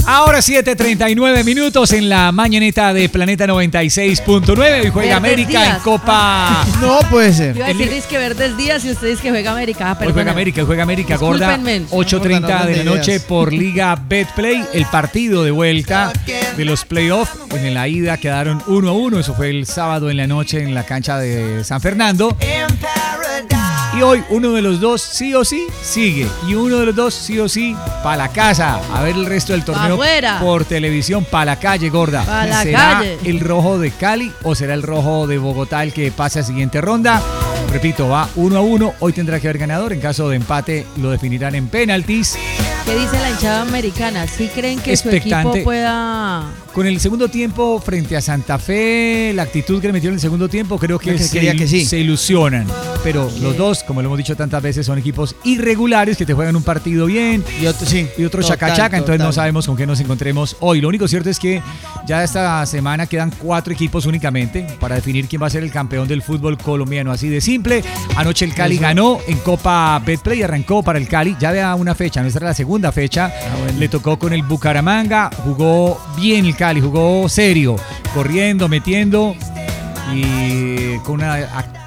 Ahora 7:39 en la mañanita de Planeta 96.9. Hoy juega América en Copa. No puede ser. Yo iba a decir que Verdes Días y usted dice que juega América. Hoy juega América, gorda. 8:30 de la noche por Liga Betplay. El partido de vuelta de los playoffs. En la ida quedaron 1-1. Eso fue el sábado en la noche en la cancha de San Fernando. Y hoy uno de los dos sí o sí sigue. Y uno de los dos sí o sí para la casa. A ver el resto del torneo por televisión. Para la calle, gorda. ¿Será el rojo de Cali o será el rojo de Bogotá el que pasa a la siguiente ronda? Repito, va 1-1. Hoy tendrá que haber ganador. En caso de empate lo definirán en penaltis. ¿Qué dice la hinchada americana? ¿Sí creen que su equipo pueda...? Con el segundo tiempo frente a Santa Fe, la actitud que le metieron en el segundo tiempo, creo que se ilusionan. Pero los dos, como lo hemos dicho tantas veces, son equipos irregulares que te juegan un partido bien y otro chacachaca. Entonces no sabemos con qué nos encontremos hoy. Lo único cierto es que ya esta semana quedan 4 equipos únicamente para definir quién va a ser el campeón del fútbol colombiano. Así de simple. Anoche el Cali ganó en Copa Betplay y arrancó para el Cali. Ya había una fecha, nuestra era la segunda fecha. Bueno. Le tocó con el Bucaramanga. Jugó bien el Cali, jugó serio, corriendo, metiendo y con una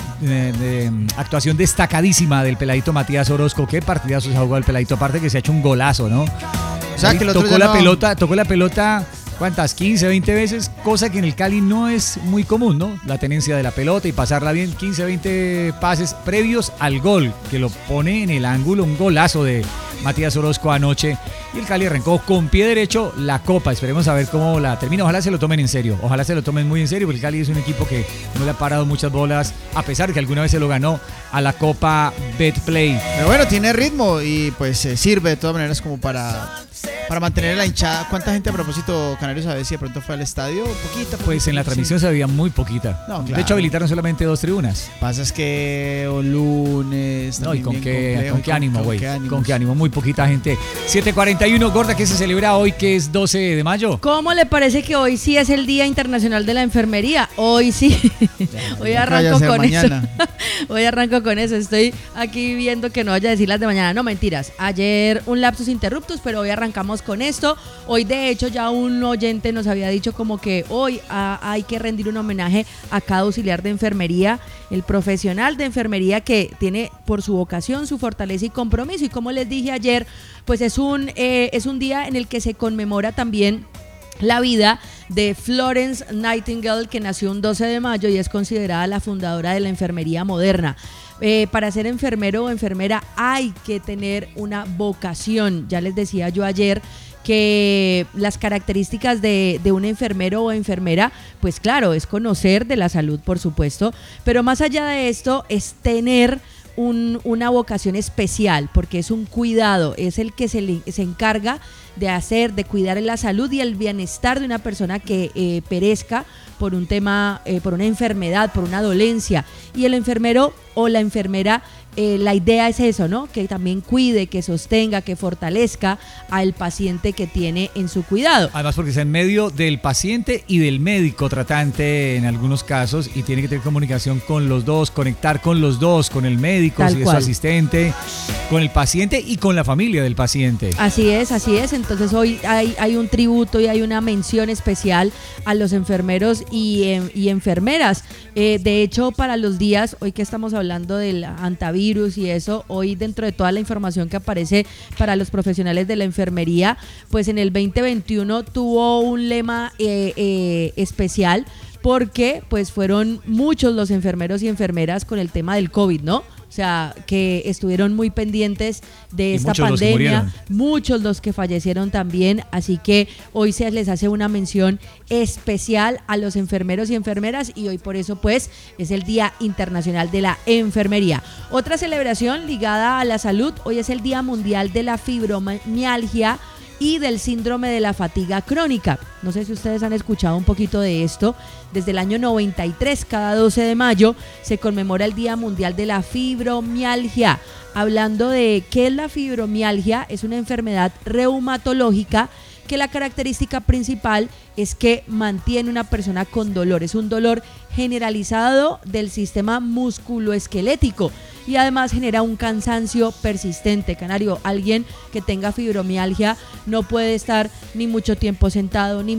actuación destacadísima del peladito Matías Orozco. Qué partidazo se ha jugado el peladito, aparte que se ha hecho un golazo, ¿no? O sea, que tocó la pelota, ¿cuántas? 15, 20 veces, cosa que en el Cali no es muy común, ¿no? La tenencia de la pelota y pasarla bien, 15, 20 pases previos al gol, que lo pone en el ángulo, un golazo de Matías Orozco anoche. Y el Cali arrancó con pie derecho la Copa. Esperemos a ver cómo la termina. Ojalá se lo tomen en serio. Ojalá se lo tomen muy en serio, porque el Cali es un equipo que no le ha parado muchas bolas, a pesar que alguna vez se lo ganó a la Copa Betplay. Pero bueno, tiene ritmo y pues sirve de todas maneras como para mantener la hinchada. ¿Cuánta gente, a propósito, Canarios, a ver si de pronto fue al estadio? Poquita. Pues en la transmisión se veía muy poquita. No, claro. De hecho, habilitaron solamente 2 tribunas. Pasa es que lunes... No, ¿y con qué ánimo, güey? ¿Con qué ánimo? Muy poquita gente. 7:41, gorda, ¿qué se celebra hoy, que es 12 de mayo? ¿Cómo le parece que hoy sí es el Día Internacional de la Enfermería? Hoy sí. Hoy arranco con eso. Hoy arranco con eso. Estoy aquí viendo que no vaya a decir las de mañana. No, mentiras. Ayer un lapsus interruptus, pero hoy arrancamos con esto. Hoy, de hecho, ya un oyente nos había dicho como que hoy hay que rendir un homenaje a cada auxiliar de enfermería, el profesional de enfermería que tiene por su vocación, su fortaleza y compromiso. Y como les dije ayer, pues es un día en el que se conmemora también la vida de Florence Nightingale, que nació un 12 de mayo y es considerada la fundadora de la enfermería moderna. Para ser enfermero o enfermera hay que tener una vocación. Ya les decía yo ayer que las características de un enfermero o enfermera, pues claro, es conocer de la salud, por supuesto, pero más allá de esto es tener una vocación especial, porque es un cuidado, es el que se encarga de cuidar la salud y el bienestar de una persona que perezca por un tema, por una enfermedad, por una dolencia. Y el enfermero o la enfermera, la idea es eso, ¿no? Que también cuide, que sostenga, que fortalezca al paciente que tiene en su cuidado. Además, porque está en medio del paciente y del médico tratante en algunos casos, y tiene que tener comunicación con los dos, conectar con los dos, con el médico, si es su asistente, con el paciente y con la familia del paciente. Así es. Entonces hoy hay un tributo y hay una mención especial a los enfermeros y enfermeras. De hecho, para los días, hoy que estamos hablando del antivirus y eso, hoy dentro de toda la información que aparece para los profesionales de la enfermería, pues en el 2021 tuvo un lema especial, porque pues fueron muchos los enfermeros y enfermeras con el tema del COVID, ¿no? O sea, que estuvieron muy pendientes de esta pandemia, muchos los que fallecieron también, así que hoy se les hace una mención especial a los enfermeros y enfermeras, y hoy por eso pues es el Día Internacional de la Enfermería. Otra celebración ligada a la salud, hoy es el Día Mundial de la Fibromialgia y del síndrome de la fatiga crónica. No sé si ustedes han escuchado un poquito de esto. Desde el año 93, cada 12 de mayo, se conmemora el Día Mundial de la Fibromialgia. hablando de qué es la fibromialgia. Es una enfermedad reumatológica que la característica principal es que mantiene una persona con dolor. Es un dolor generalizado del sistema musculoesquelético y además genera un cansancio persistente. Canario, alguien que tenga fibromialgia no puede estar ni mucho tiempo sentado, ni